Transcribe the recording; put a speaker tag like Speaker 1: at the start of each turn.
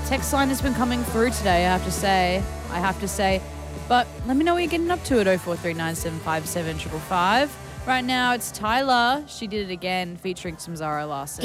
Speaker 1: Text line has been coming through today, I have to say. But let me know what you're getting up to at 0439757555. Right now, it's Tyler. She did it again, featuring some Zara Larsson.